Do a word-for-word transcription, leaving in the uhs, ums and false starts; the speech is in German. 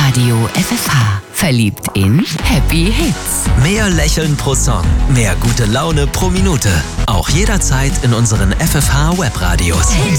Radio F F H. Verliebt in Happy Hits. Mehr Lächeln pro Song, mehr gute Laune pro Minute. Auch jederzeit in unseren F F H Webradios.